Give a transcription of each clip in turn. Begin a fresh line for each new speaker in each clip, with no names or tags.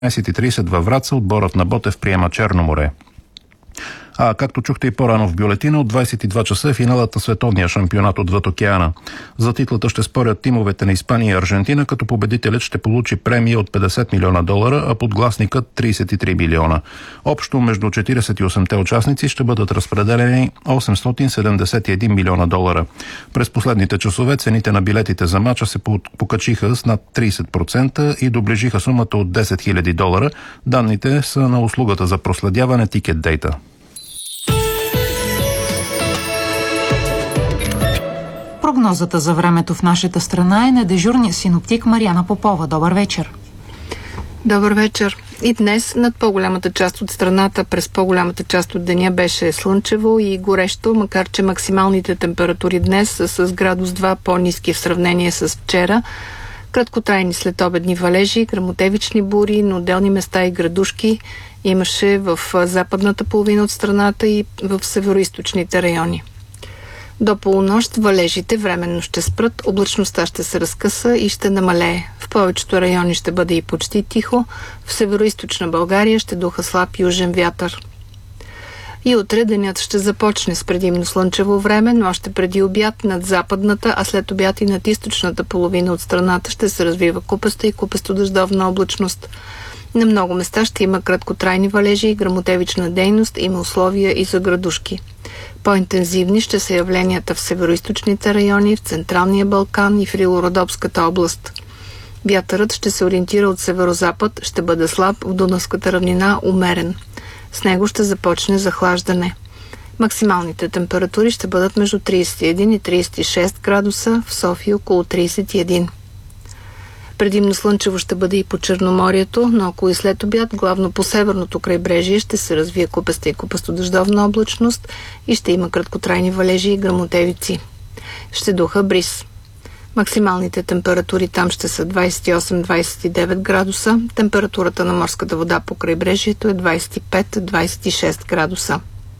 12:30 във Враца отборът на Ботев приема Черно море. А както чухте и по-рано в бюлетина, от 22 часа е финалът на световния шампионат отвъд океана. За титлата ще спорят тимовете на Испания и Аржентина, като победителят ще получи премия от $50 милиона, а подгласникът 33 милиона. Общо между 48-те участници ще бъдат разпределени $871 милиона. През последните часове цените на билетите за мача се покачиха с над 30% и доближиха сумата от $10 хиляди. Данните са на услугата за проследяване Ticket Data.
Прогнозата за времето в нашата страна е на дежурния синоптик Мариана Попова. Добър вечер!
Добър вечер! И днес над по-голямата част от страната през по-голямата част от деня беше слънчево и горещо, макар че максималните температури днес са с градус 2 по-ниски в сравнение с вчера. Краткотрайни следобедни валежи, гръмотевични бури, на отделни места и градушки имаше в западната половина от страната и в североизточните райони. До полунощ валежите временно ще спрат, облачността ще се разкъса и ще намалее. В повечето райони ще бъде и почти тихо, в североизточна България ще духа слаб южен вятър. И утре денят ще започне с предимно слънчево време, но още преди обяд над западната, а след обяд и над източната половина от страната ще се развива купеста и купесто-дъждовна облачност. На много места ще има краткотрайни валежи и гръмотевична дейност, има условия и за градушки. По-интензивни ще са явленията в североизточните райони, в Централния Балкан и в Рило-Родопската област. Вятърът ще се ориентира от северозапад, ще бъде слаб, в Дунавската равнина умерен. С него ще започне захлаждане. Максималните температури ще бъдат между 31 и 36 градуса, в София около 31. Предимно слънчево ще бъде и по Черноморието, но около и след обяд, главно по северното крайбрежие, ще се развие купеста и купесто-дъждовна облачност и ще има краткотрайни валежи и гръмотевици. Ще духа бриз. Максималните температури там ще са 28-29 градуса, температурата на морската вода по крайбрежието е 25-26 градуса.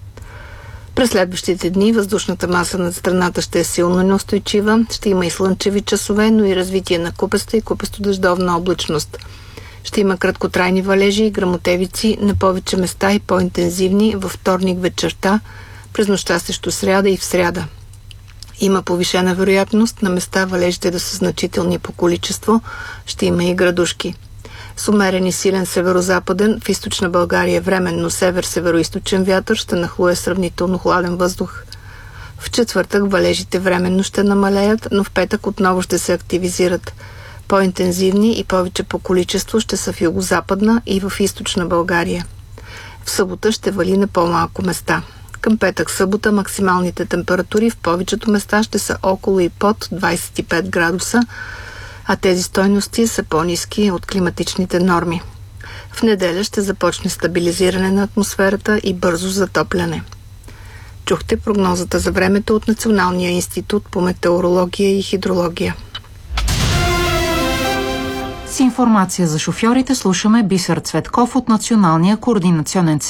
През следващите дни въздушната маса над страната ще е силно неустойчива, ще има и слънчеви часове, но и развитие на купеста и купесто-дъждовна облачност. Ще има краткотрайни валежи и гръмотевици на повече места и по-интензивни във вторник вечерта, през нощта срещу сряда и в сряда. Има повишена вероятност на места валежите да са значителни по количество, ще има и градушки. С умерен и силен северозападен, в източна България временно север-североизточен вятър ще нахлуе сравнително хладен въздух. В четвъртък валежите временно ще намалеят, но в петък отново ще се активизират. По-интензивни и повече по количество ще са в югозападна и в източна България. В събота ще вали на по-малко места. Към петък-събота максималните температури в повечето места ще са около и под 25 градуса, а тези стойности са по-ниски от климатичните норми. В неделя ще започне стабилизиране на атмосферата и бързо затопляне. Чухте прогнозата за времето от Националния институт по метеорология и хидрология.
С информация за шофьорите слушаме Бисер Цветков от Националния координационен център